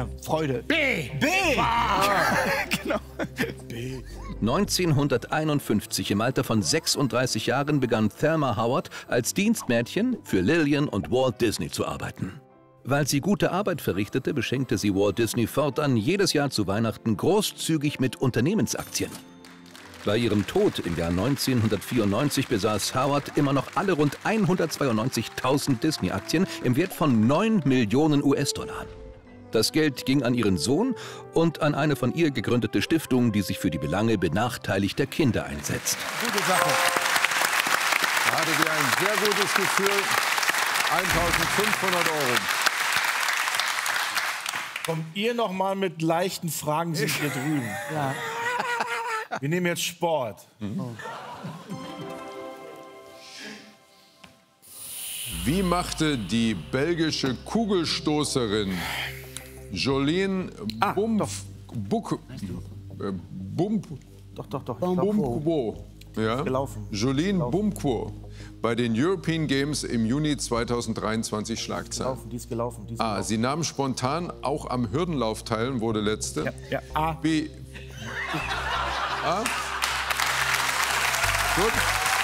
mehr Freude. B. B! Genau. B. 1951, im Alter von 36 Jahren, begann Thelma Howard als Dienstmädchen für Lillian und Walt Disney zu arbeiten. Weil sie gute Arbeit verrichtete, beschenkte sie Walt Disney fortan jedes Jahr zu Weihnachten großzügig mit Unternehmensaktien. Bei ihrem Tod im Jahr 1994 besaß Howard immer noch alle rund 192.000 Disney-Aktien im Wert von 9 Millionen US-Dollar. Das Geld ging an ihren Sohn und an eine von ihr gegründete Stiftung, die sich für die Belange benachteiligter Kinder einsetzt. Gute Sache. Da hatte sie ein sehr gutes Gefühl. 1.500 €. Kommt ihr noch mal mit leichten Fragen, sind hier drüben. Ja. Wir nehmen jetzt Sport. Wie machte die belgische Kugelstoßerin Jolien Bumquo, ja? Gelaufen. Jolien Bumquo bei den European Games im Juni 2023 Schlagzeilen? Die ist gelaufen. Die ist A. gelaufen. Sie nahm spontan auch am Hürdenlauf teil und wurde Letzte. Ja. A. B. A. Gut.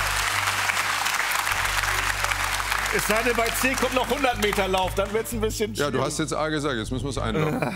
Es sei denn, bei C kommt noch 100 Meter Lauf, dann wird es ein bisschen Ja, du schwierig. hast jetzt A gesagt, jetzt müssen wir es einloggen.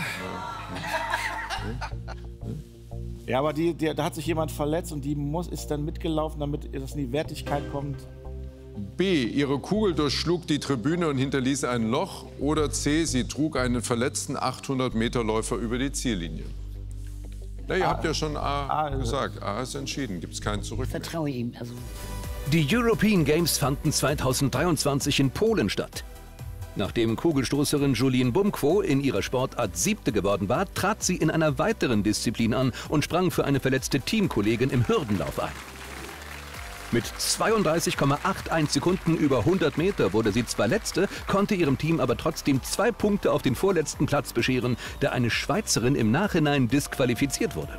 Ja, aber da hat sich jemand verletzt und die ist dann mitgelaufen, damit es in die Wertigkeit kommt. B. Ihre Kugel durchschlug die Tribüne und hinterließ ein Loch. Oder C. Sie trug einen verletzten 800-Meter-Läufer über die Ziellinie. Na, ihr habt ja schon A gesagt. A ist entschieden, gibt es keinen Zurück mehr. Vertraue ihm. Also. Die European Games fanden 2023 in Polen statt. Nachdem Kugelstoßerin Jolien Bumquo in ihrer Sportart 7. geworden war, trat sie in einer weiteren Disziplin an und sprang für eine verletzte Teamkollegin im Hürdenlauf ein. Mit 32,81 Sekunden über 100 Meter wurde sie zwar Letzte, konnte ihrem Team aber trotzdem 2 Punkte auf den vorletzten Platz bescheren, da eine Schweizerin im Nachhinein disqualifiziert wurde.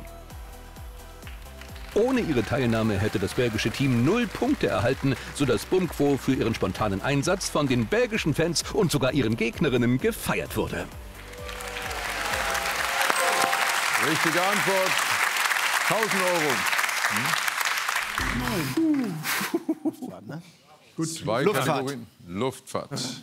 Ohne ihre Teilnahme hätte das belgische Team 0 Punkte erhalten, sodass Bumquo für ihren spontanen Einsatz von den belgischen Fans und sogar ihren Gegnerinnen gefeiert wurde. Richtige Antwort. 1.000 €. Gut. 2 Luftfahrt. Kategorien. Luftfahrt.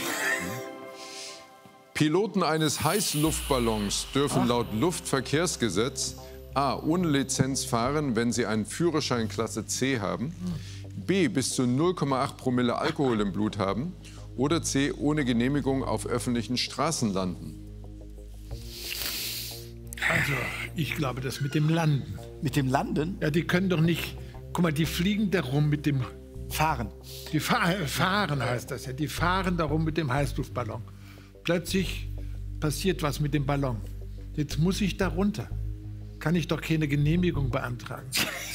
Piloten eines Heißluftballons dürfen laut Luftverkehrsgesetz A. ohne Lizenz fahren, wenn sie einen Führerschein Klasse C haben, B. bis zu 0,8 Promille Alkohol im Blut haben oder C. ohne Genehmigung auf öffentlichen Straßen landen. Also, ich glaube, das mit dem Landen. Mit dem Landen? Ja, die können doch nicht... Guck mal, die fliegen da rum mit dem... Fahren. Die fahren heißt das ja. Die fahren da rum mit dem Heißluftballon. Plötzlich passiert was mit dem Ballon. Jetzt muss ich da runter. Kann ich doch keine Genehmigung beantragen.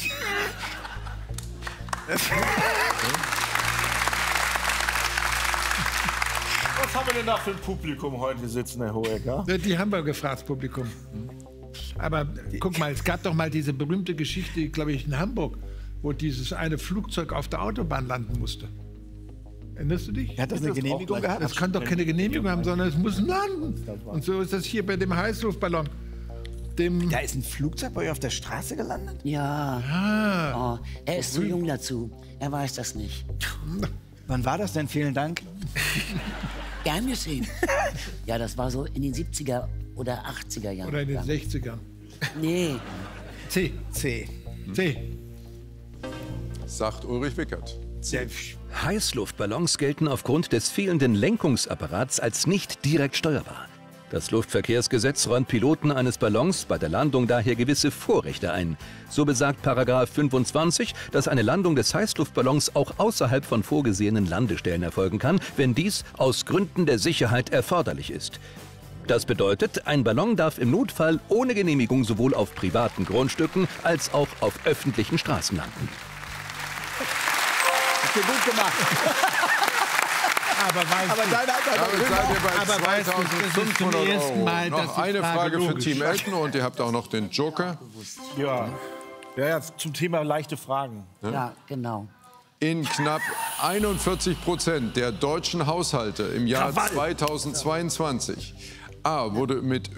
Was haben wir denn da für ein Publikum heute sitzen, Herr Hohecker? Ja, die haben wir gefragt, das Publikum. Aber guck mal, es gab doch mal diese berühmte Geschichte, glaube ich, in Hamburg, wo dieses eine Flugzeug auf der Autobahn landen musste. Erinnerst du dich? Hat das eine Genehmigung gehabt? Das kann doch keine Genehmigung haben, sondern es muss landen. Und so ist das hier bei dem Heißluftballon. Da ist ein Flugzeug bei euch auf der Straße gelandet? Ja. Oh, er ist zu jung dazu. Er weiß das nicht. Wann war das denn? Vielen Dank. Gern geschehen. Ja, das war so in den 70er oder 80er Jahren. Oder in den 60ern. Nee. C. C. C. Sagt Ulrich Wickert. Heißluftballons gelten aufgrund des fehlenden Lenkungsapparats als nicht direkt steuerbar. Das Luftverkehrsgesetz räumt Piloten eines Ballons bei der Landung daher gewisse Vorrechte ein. So besagt § 25, dass eine Landung des Heißluftballons auch außerhalb von vorgesehenen Landestellen erfolgen kann, wenn dies aus Gründen der Sicherheit erforderlich ist. Das bedeutet, ein Ballon darf im Notfall ohne Genehmigung sowohl auf privaten Grundstücken als auch auf öffentlichen Straßen landen. Hast du gut gemacht. Aber weißt Aber du, deine hat Damit seid ihr bei Aber weißt du, das ist zum 2.500 ersten Mal, €. dass Noch die eine Frage Frage für logisch Team war. Elton und ihr habt auch noch den Joker. Ja, zum Thema leichte Fragen. Ja, genau. In knapp 41% der deutschen Haushalte im Jahr 2022 A. wurde mit